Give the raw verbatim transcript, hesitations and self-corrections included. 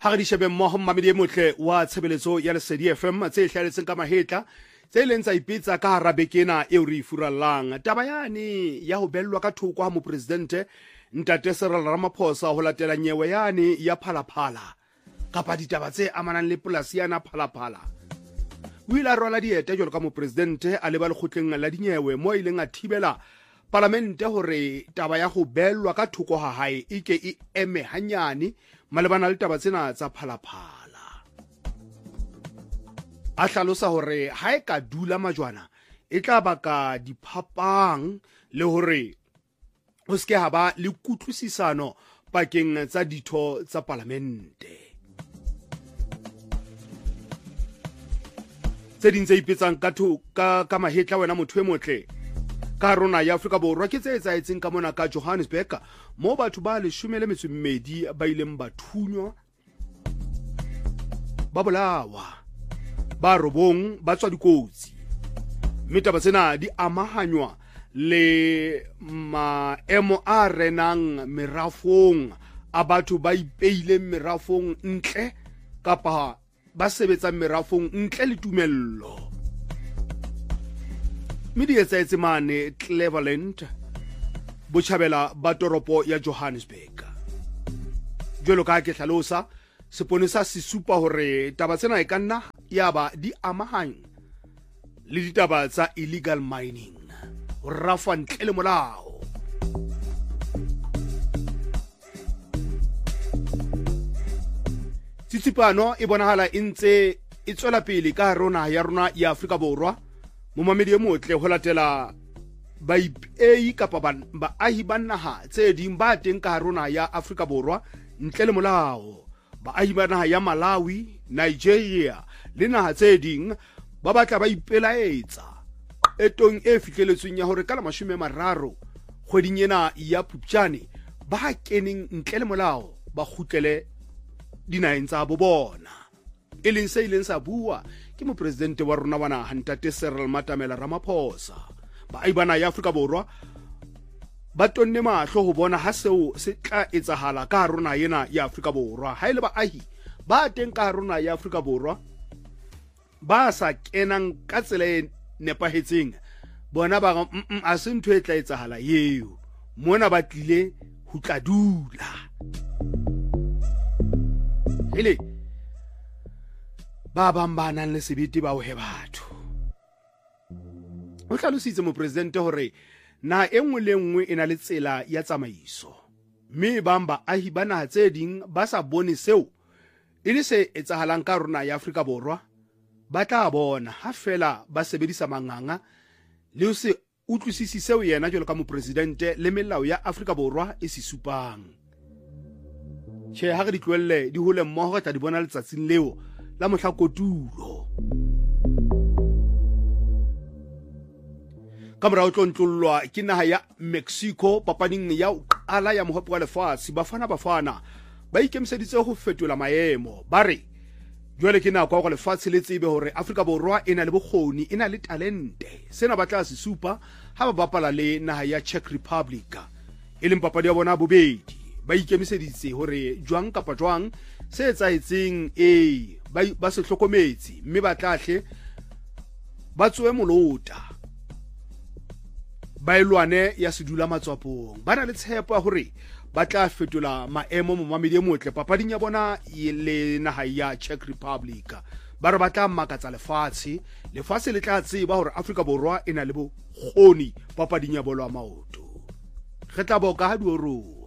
ha re di shebe mmoho mmamedi e motle wa tshebeletso ya Lesedi F M tse hlaletseng ka mahetla tse leng tsa ipitsa ka hara bekena eo re furallang taba yane ya ho bellwa ka thoko ha mopresidente Ntate Cyril Ramaphosa ho latela nyewe yane ya phalaphala kapa ditaba tse amanang le polasi yana phalaphala. O ile a rwala dieta jwalo ka mopresidente a leba lekgotleng la dinyewe mo ileng a thibela parlamente hore taba ya ho bellwa ka thoko ha hae e ke e eme hanyane malebana le taba tsena tsa phalaphala. A hlalosa hore ha e ka dula majwana e tla baka diphapang le hore ho ske ha ba le kutlwisisano pakeng tsa ditho tsa parlamente. Tse ding tse ipetsang ka ka ka mahetla wena motho e motle ka rona ya Afrika Borwa ke tse etsaetseng ka mona ka Johannesburg mo batho ba leshome le metso e mmedi ba ileng ba thunywa ba bolawa ba robong ba tswa dikotsi. Metaba tsena di amahanywa le maemo a renang merafong a batho ba ipeile merafong ntle kapa ba sebetsa merafong ntle le tumello. Media tsaetse mane Cleveland botjhabela ba toropo ya Johannesburg. Jwalo ka ke hlalosa seponesa se supa hore taba tsena e kanna ya ba di amahang le ditaba tsa illegal mining ho rafa ntle le molao. Tsitsipano e bonahala e ntse e tswela pele ka rona ya rona ya Afrika Borwa mo mamedi e motle ho latela ba ipei kapa baahi ba naha tse ding ba teng ka rona ya Afrika Borwa ntle le molao. Baahi ba naha ya Malawi, Nigeria le naha tse ding ba batla ba ipelaetsa etong e fihleletsweng ya hore ka la mashome mararo kgweding ena ya Phupjane ba keneng ntle le molao ba kgutlele dinaheng tsa bo bona. E leng se ileng sa bua ke mopresidente wa rona wa naha Ntate Cyril Matamela Ramaphosa. Baahi bana ya Afrika Borwa ba tonne mahlo ho bona ha seo se tla etsahala ka rona yena ya Afrika Borwa. Ha ile baahi ba teng ka rona ya Afrika Borwa ba sa kenang ka tsela e nepahetseng bona ba a se ntho e tla etsahala yeo mona ba tlile ho tla dula. Hele ba bambana le sebete ba o he batho. O hlalositse mopresidente hore na enngwe le enngwe ena le tsela ya tsamaiso, mme bamba ahi bana tse ding ba sa bone seo e le se etsahalang ka rona ya Afrika Borwa ba tla bona ha fela ba sebedisa manganga le ho se utlwisisi seo yena jwalo ka mopresidente le melao ya Afrika Borwa e se supang. Che ha re di tlohelle di hole mmoho tla di bona letsatsing leo la mohlakotulo. Kamera o tlontlolwa ke naha ya Mexico papading ya qala ya mohope wa lefatshe. Bafana bafana ba ikemiseditse ho fetola maemo ba re jwale ke nako ya lefatshe le tsebe hore Afrika Borwa ena le bokgoni, ena le talente. Sena ba tla se supa ha ba bapala le naha ya Czech Republic e leng papadi ya bona bobedi. Ba ikemiseditse hore jwang kapa jwang se etsaetseng e ba ba se hlokometse mme ba tlahle ba tsoe molota ba ilwane ya sedula matswapong. Ba na le tshepo hore ba tla fetola maemo mo mamedi e motle papading ya bona le naha ya Czech Republic. Ba re ba tla makatsa lefatshe, lefatshe le tla tseba hore Afrika Borwa ena le bokgoni papading ya bolo ya maoto. Re tla boka ha duoro.